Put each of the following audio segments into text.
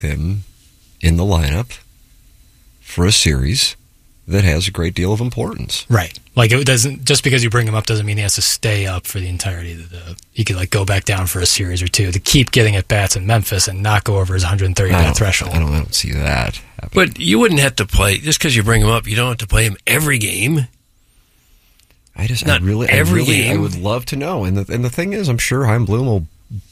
him in the lineup for a series that has a great deal of importance. Right. Like, it doesn't, just because you bring him up doesn't mean he has to stay up for the entirety of he could, like, go back down for a series or two to keep getting at bats in Memphis and not go over his 130 bat threshold. I don't see that happening. But you wouldn't have to play, just because you bring him up, you don't have to play him every game. I would love to know. And the thing is, I'm sure Chaim Bloom will,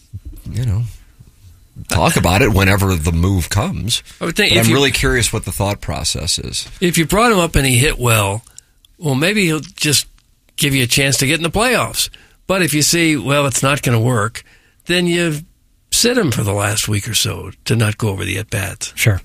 talk about it whenever the move comes. I'm really curious what the thought process is. If you brought him up and he hit well, maybe he'll just give you a chance to get in the playoffs. But if you see, it's not going to work, then you sit him for the last week or so to not go over the at-bats. Sure.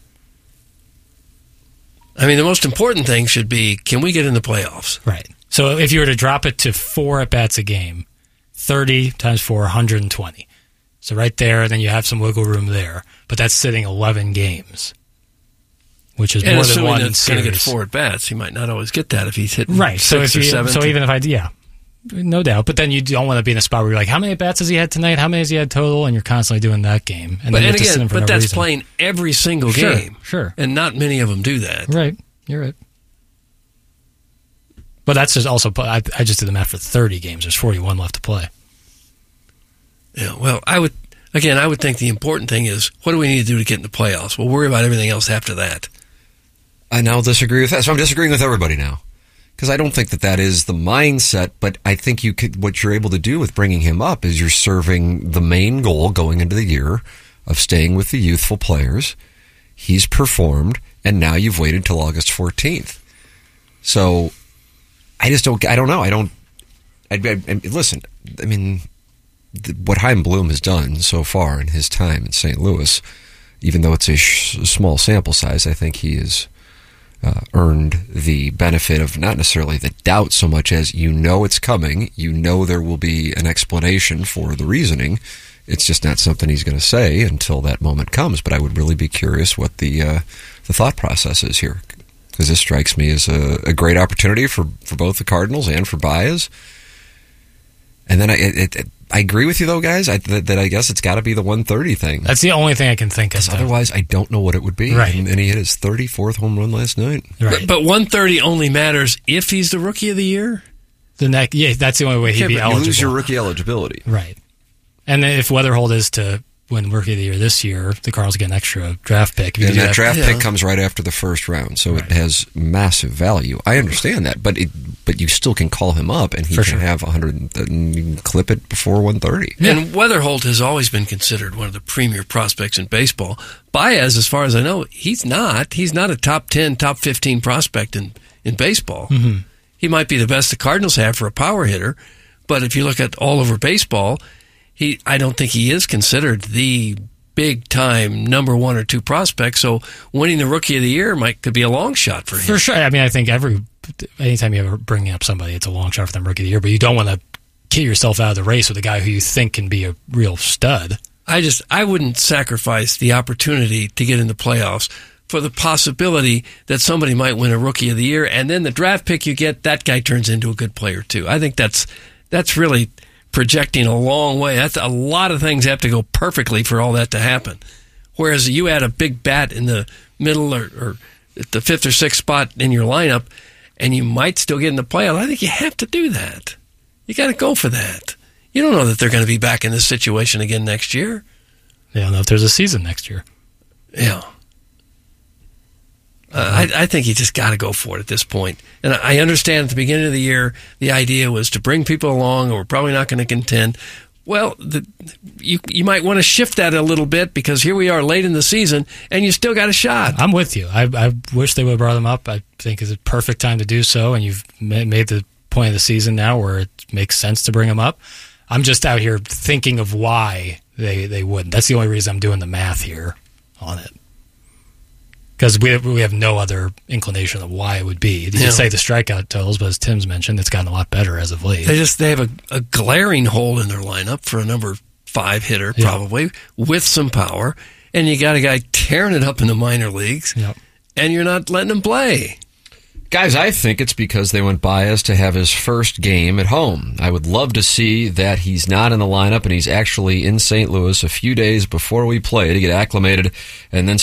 I mean, the most important thing should be, can we get in the playoffs? Right. So if you were to drop it to 4 at-bats a game, 30 times 4, 120. So right there, then you have some wiggle room there. But that's sitting 11 games, which is more than one series. Going to get 4 at-bats, he might not always get that if he's hitting 6 or 7. So even if no doubt. But then you don't want to be in a spot where you're like, how many at-bats has he had tonight? How many has he had total? And you're constantly doing that game. And that's playing every single game. Sure. And not many of them do that. Right. You're right. But that's just also, I just did the math for 30 games. There's 41 left to play. Yeah, well, I would think the important thing is, what do we need to do to get in the playoffs? We'll worry about everything else after that. I now disagree with that. So I'm disagreeing with everybody now. Because I don't think that is the mindset, but I think what you're able to do with bringing him up is you're serving the main goal going into the year of staying with the youthful players. He's performed, and now you've waited till August 14th. So I don't know. Listen, I mean, what Chaim Bloom has done so far in his time in St. Louis, even though it's a small sample size, I think he has earned the benefit of not necessarily the doubt so much as it's coming, there will be an explanation for the reasoning. It's just not something he's going to say until that moment comes. But I would really be curious what the thought process is here, because this strikes me as a great opportunity for both the Cardinals and for Baez. And then I agree with you, though, guys, that I guess it's got to be the 130 thing. That's the only thing I can think of. Otherwise, I don't know what it would be. Right. And he hit his 34th home run last night. Right. But 130 only matters if he's the Rookie of the Year? That's the only way he'd be eligible. You lose your rookie eligibility. Right. And then if Weatherholt is to win Rookie of the Year this year, the Cardinals get an extra draft pick. And that draft pick comes right after the first round, so it has massive value. I understand that, but you still can call him up, and he can have 100, and you can clip it before 130. Yeah. And Weatherholt has always been considered one of the premier prospects in baseball. Baez, as far as I know, he's not. He's not a top 10, top 15 prospect in baseball. Mm-hmm. He might be the best the Cardinals have for a power hitter, but if you look at all over baseball, I don't think he is considered the big-time number 1 or 2 prospect, so winning the Rookie of the Year could be a long shot for him. For sure. I mean, I think anytime you ever bring up somebody, it's a long shot for them Rookie of the Year, but you don't want to get yourself out of the race with a guy who you think can be a real stud. I wouldn't sacrifice the opportunity to get in the playoffs for the possibility that somebody might win a Rookie of the Year, and then the draft pick you get, that guy turns into a good player too. I think that's really projecting a long way. That's a lot of things have to go perfectly for all that to happen. Whereas you add a big bat in the middle or at the 5th or 6th spot in your lineup, and you might still get in the playoffs. I think you have to do that. You got to go for that. You don't know that they're going to be back in this situation again next year. They don't know if there's a season next year. Yeah. I think you just got to go for it at this point. And I understand at the beginning of the year, the idea was to bring people along, or we're probably not going to contend. Well, you might want to shift that a little bit, because here we are late in the season, and you still got a shot. I'm with you. I wish they would have brought them up. I think it's a perfect time to do so, and you've made the point of the season now where it makes sense to bring them up. I'm just out here thinking of why they wouldn't. That's the only reason I'm doing the math here on it. Because we have no other inclination of why it would be. You could say the strikeout totals, but as Tim's mentioned, it's gotten a lot better as of late. They have a glaring hole in their lineup for a number 5 hitter, probably, with some power. And you got a guy tearing it up in the minor leagues, and you're not letting him play. Guys, I think it's because they went Baez to have his first game at home. I would love to see that he's not in the lineup and he's actually in St. Louis a few days before we play to get acclimated and then